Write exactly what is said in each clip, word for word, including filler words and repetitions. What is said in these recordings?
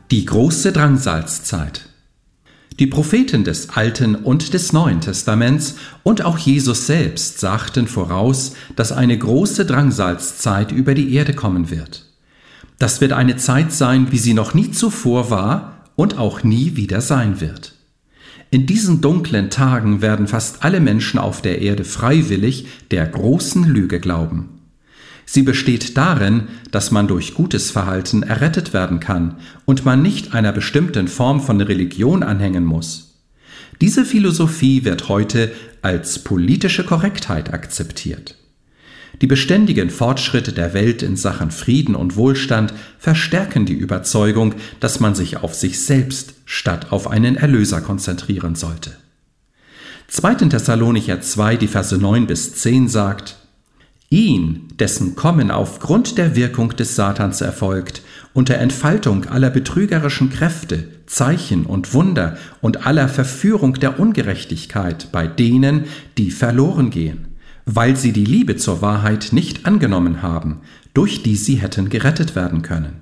Die große Drangsalzzeit. Die Propheten des Alten und des Neuen Testaments und auch Jesus selbst sagten voraus, dass eine große Drangsalzzeit über die Erde kommen wird. Das wird eine Zeit sein, wie sie noch nie zuvor war und auch nie wieder sein wird. In diesen dunklen Tagen werden fast alle Menschen auf der Erde freiwillig der großen Lüge glauben. Sie besteht darin, dass man durch gutes Verhalten errettet werden kann und man nicht einer bestimmten Form von Religion anhängen muss. Diese Philosophie wird heute als politische Korrektheit akzeptiert. Die beständigen Fortschritte der Welt in Sachen Frieden und Wohlstand verstärken die Überzeugung, dass man sich auf sich selbst statt auf einen Erlöser konzentrieren sollte. zweiter Thessalonicher zwei, die Verse neun bis zehn sagt: Ihn, dessen Kommen aufgrund der Wirkung des Satans erfolgt, unter Entfaltung aller betrügerischen Kräfte, Zeichen und Wunder und aller Verführung der Ungerechtigkeit bei denen, die verloren gehen, weil sie die Liebe zur Wahrheit nicht angenommen haben, durch die sie hätten gerettet werden können.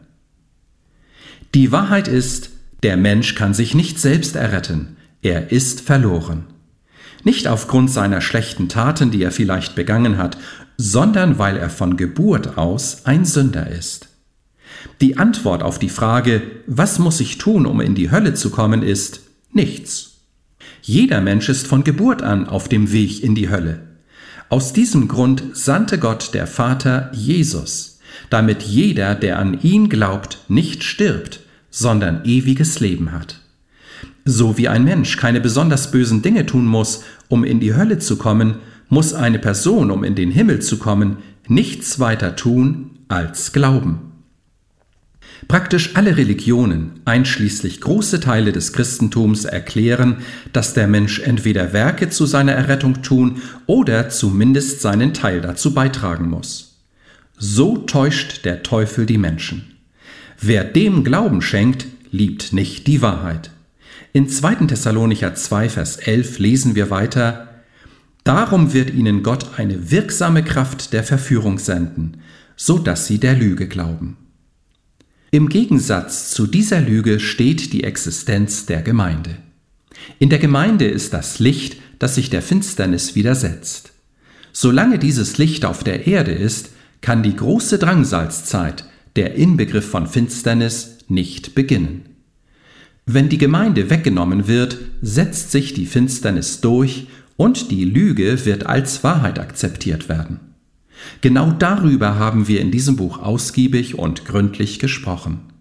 Die Wahrheit ist, der Mensch kann sich nicht selbst erretten, er ist verloren. Nicht aufgrund seiner schlechten Taten, die er vielleicht begangen hat, sondern weil er von Geburt aus ein Sünder ist. Die Antwort auf die Frage, was muss ich tun, um in die Hölle zu kommen, ist nichts. Jeder Mensch ist von Geburt an auf dem Weg in die Hölle. Aus diesem Grund sandte Gott der Vater Jesus, damit jeder, der an ihn glaubt, nicht stirbt, sondern ewiges Leben hat. So wie ein Mensch keine besonders bösen Dinge tun muss, um in die Hölle zu kommen, muss eine Person, um in den Himmel zu kommen, nichts weiter tun als glauben. Praktisch alle Religionen, einschließlich große Teile des Christentums, erklären, dass der Mensch entweder Werke zu seiner Errettung tun oder zumindest seinen Teil dazu beitragen muss. So täuscht der Teufel die Menschen. Wer dem Glauben schenkt, liebt nicht die Wahrheit. In zweiter Thessalonicher zwei, Vers elf lesen wir weiter: Darum wird ihnen Gott eine wirksame Kraft der Verführung senden, so dass sie der Lüge glauben. Im Gegensatz zu dieser Lüge steht die Existenz der Gemeinde. In der Gemeinde ist das Licht, das sich der Finsternis widersetzt. Solange dieses Licht auf der Erde ist, kann die große Drangsalzzeit, der Inbegriff von Finsternis, nicht beginnen. Wenn die Gemeinde weggenommen wird, setzt sich die Finsternis durch und die Lüge wird als Wahrheit akzeptiert werden. Genau darüber haben wir in diesem Buch ausgiebig und gründlich gesprochen.